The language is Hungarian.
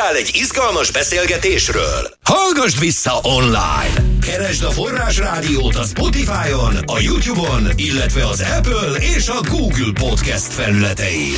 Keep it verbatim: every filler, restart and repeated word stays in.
hallottál egy izgalmas beszélgetésről? Hallgasd vissza online! Keresd a Forrás Rádiót a Spotify-on, a YouTube-on, illetve az Apple és a Google Podcast felületein.